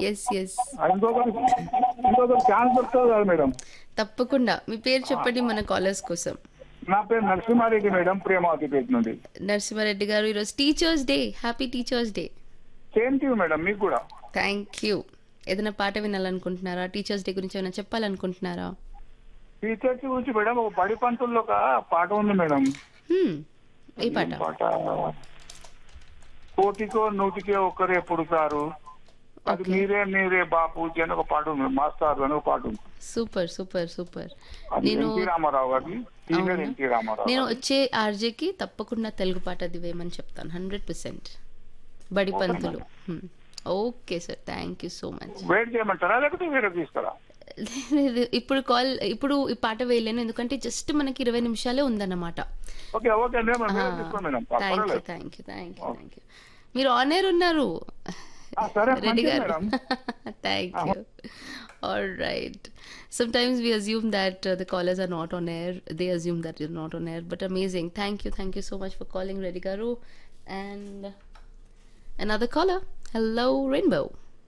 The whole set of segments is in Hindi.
ఎస్ ఎస్ ఇంకొకరు ఛాన్స్ దొరుకుతుంది కదా మేడం. తప్పకుండా మీ పేరు చెప్పండి మన కాలర్స్ కోసం. నా పేరు నరసింహారెడ్డి మేడం, ప్రేమావతిపేట నుండి. నరసింహారెడ్డి గారు ఈరోజు teachers day, happy teachers day. Same to you madam, మీకు కూడా. Thank you. ఏదైనా పాట వినాలనుకుంటున్నారా? టీచర్స్ డే గురించి ఏమైనా చెప్పాలనుకుంటున్నారా? టీచర్స్ గురించి మేడం ఒక బడి పంతుల్లో ఒక పాట ఉంది మేడం. హ్మ్, ఏ పాట? పాట కోటికో నూటికే ఒక్కరే పుడతారు, అది ఓకే. మీరే మీరే బాపూజీ అని ఒక పాట ఉంది, మాస్టర్ అని ఒక పాట ఉంది. Super super super. అది నేను ఎన్టీ రామారావు గారి, సీనియర్ అవునా? ఎన్టీ రామారావు నేను గారి. వచ్చే ఆర్జేకి తప్పకుండా తెలుగు పాట అది వేయమని చెప్తాను 100%. బడి okay Pantulu. Madam. Okay sir, thank you so much. Wait చేయమంటారా లేకపోతే వేరే తీసుకురా? ఇప్పుడు ఈ పాట వేయలేను, ఎందుకంటే జస్ట్ మనకి 20 నిమిషాలే ఉందన్నమాట. ఓకే ఓకే మేడం, వేరే తీసుకోండి మేడం, థ్యాంక్ యూ పర్వాలేదు. Thank you thank you thank you. మీరు ఆన్ ఎయిర్ ఉన్నారు సరే రెడ్డి మంచిది గారు. Madam. Thank you. All right. Sometimes we assume that the callers are not on air. They assume that you're not on air. But amazing. Thank you so much for calling, Reddy Garu. And another caller. Hello, Rainbow.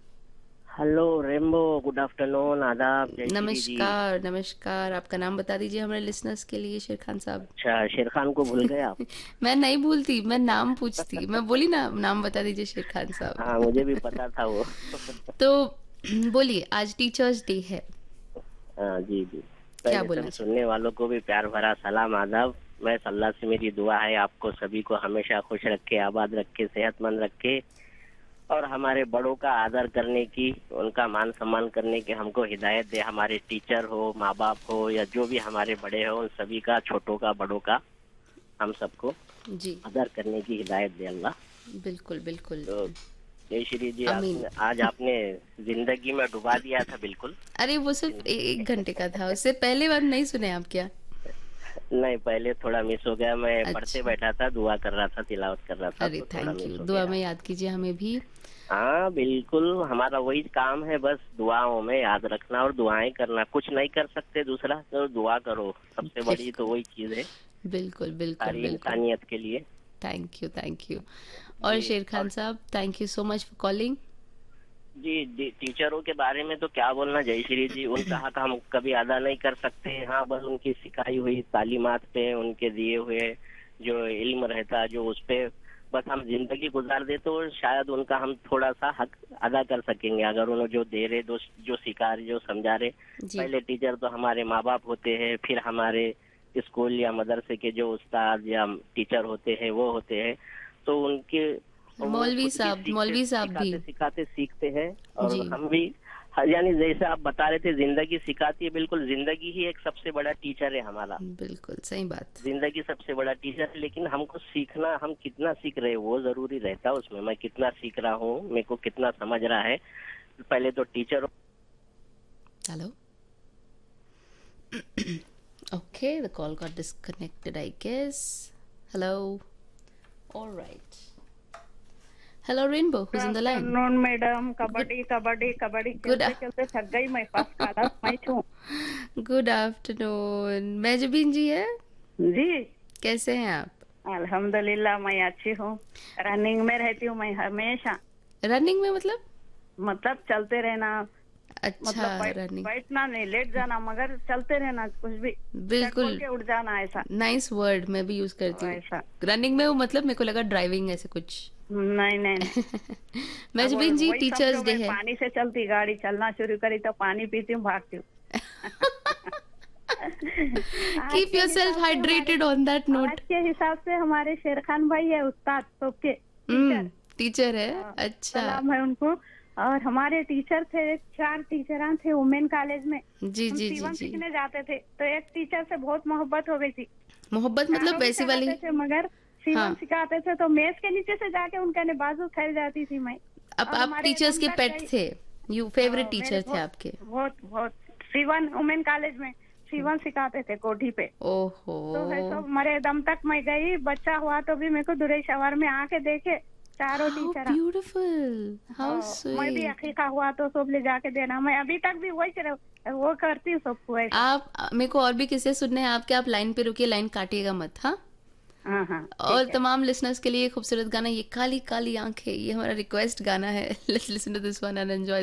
Hello rainbow, good afternoon, आदाब, जय श्री जी। नमस्कार नमस्कार. आपका नाम बता दीजिए हमारे लिसनर्स के लिए, शेर खान साहब. अच्छा, शेर खान को भूल गए आप? मैं नहीं भूलती, मैं नाम पूछती. मैं बोली ना, नाम बता दीजिए शेर खान साहब. हाँ, मुझे भी पता था वो। तो बोलिए, आज टीचर्स डे है. हाँ जी जी। क्या पहले बोलना सब सुनने वालों को भी प्यार भरा सलाम, आदाब। मैं अल्लाह से मेरी दुआ है आपको सभी को हमेशा खुश रखे, आबाद रखे, सेहतमंद रखे और हमारे बड़ों का आदर करने की, उनका मान सम्मान करने की हमको हिदायत दे। हमारे टीचर हो, माँ बाप हो या जो भी हमारे बड़े हो, उन सभी का, छोटों का बड़ों का, हम सबको जी आदर करने की हिदायत दे अल्लाह। बिल्कुल बिल्कुल. तो जय श्री जी। आमीन. आज आपने जिंदगी में डुबा दिया था बिल्कुल। अरे वो सिर्फ 1 घंटे का था, उससे पहले बार नहीं सुने आप क्या? नहीं, पहले थोड़ा मिस हो गया, मैं अच्छा. पढ़ते बैठा था, दुआ कर रहा था, तिलावत कर रहा था, अरे तो थोड़ा थैंक मिस यू. हो दुआ गया। में याद कीजिए हमें भी. हाँ बिल्कुल, हमारा वही काम है, बस दुआओं में याद रखना और दुआएं करना। कुछ नहीं कर सकते दूसरा, तो दुआ करो, सबसे बड़ी तो वही चीज है बिल्कुल बिल्कुल सारी बिल्कुल. इंसानियत के लिए। Thank you. और शेर खान साहब, thank you so much for calling. जी, टीचरों के बारे में तो क्या बोलना जय श्री जी, उनका हक हम कभी अदा नहीं कर सकते। हाँ, बस उनकी सिखाई हुई तालीमात पे, उनके दिए हुए जो इल्म रहता, जो उस पे बस हम जिंदगी गुजार दे तो शायद उनका हम थोड़ा सा हक अदा कर सकेंगे। अगर उन्होंने जो दे रहे, जो सिखा रहे, जो समझा रहे। जी पहले टीचर तो हमारे माँ बाप होते हैं, फिर हमारे स्कूल या मदरसे के जो उस्ताद या टीचर होते हैं वो होते हैं, तो उनके वो मौलवी खुद भी साहब, मौलवी साहब भी. सिखाते सिखाते सीखते हैं और जी. हम भी। यानी जैसे आप बता रहे थे, जिंदगी सिखाती है, बिल्कुल जिंदगी ही एक सबसे बड़ा टीचर है हमारा। बिल्कुल सही बात. जिंदगी सबसे बड़ा टीचर है, लेकिन हमको सीखना, हम कितना सीख रहे हैं वो जरूरी रहता है उसमें। मैं कितना सीख रहा हूँ, मेरे को कितना समझ रहा है, पहले तो teacher. Hello. Okay, the call got disconnected, I guess. Hello. All right. Hello, Rainbow. Who's on the line? Afternoon madam. Kabaddi kabaddi kabaddi Good खेलते खेलते थक गई मैं, फर्स्ट क्लास मैं छूं। Good afternoon. मेजबीन जी है. जी कैसे हैं आप? अल्हम्दुलिल्लाह मैं अच्छी हूँ। रनिंग में रहती हूँ मैं हमेशा, रनिंग में मतलब चलते रहना, अच्छा मतलब रनिंग. बैठना नहीं, लेट जाना, मगर चलते रहना, कुछ भी बिल्कुल. चट के उठ जाना, ऐसा नाइस वर्ड, मैं भी यूज करती हूँ. ऐसा। रनिंग में वो मतलब मेरे को लगा ड्राइविंग ऐसे कुछ. नहीं नहीं नहीं। मेजबीन जी, वही टीचर्स समझो, डे मैं है. पानी से चलती, गाड़ी चलना शुरू करी तो पानी पीती हूँ, भागती हूँ। Keep yourself hydrated on that note. आज के हिसाब से हमारे शेर खान भाई है उस्ताद सबके टीचर है. अच्छा. सलाम है उनको। और हमारे टीचर थे, 4 टीचरां थे वुमेन कॉलेज में। जी हम जी जी सीवन जी. सीखने जाते थे, तो एक टीचर से बहुत मोहब्बत हो गई थी। मोहब्बत मतलब चारों भी वैसी वाली. चलाते थे, मगर सीवन हाँ. सिखाते थे तो मेज के नीचे से जाके उनके बाजू फैल जाती थी मैं। अब और आप हमारे टीचर्स के एकदम पेट तक थे. यू फेवरेट मेरे टीचर थे बहुत- आपके. बहुत बहुत सीवन वुमेन कॉलेज में सीवन सिखाते थे कोठी पे। ओहो. तो है तो मरे दम तक मैं गई, बच्चा हुआ तो भी मेरे को दुरई शवर में आके देखे चारों How टीचर। beautiful. How मैं भी sweet. अकीका हुआ तो सब ले जाके देना, मैं अभी तक भी वही वो करती हूँ सबको ऐसा। आप मेरे को और भी किस्से सुनने हैं आपके. आप लाइन पे रुकिए, लाइन काटिएगा मत. हाँ. हाँ हाँ और ठीक है। तमाम लिसनर्स के लिए खूबसूरत गाना ये काली काली आंखें, ये हमारा रिक्वेस्ट गाना है. Let's listen to this one and enjoy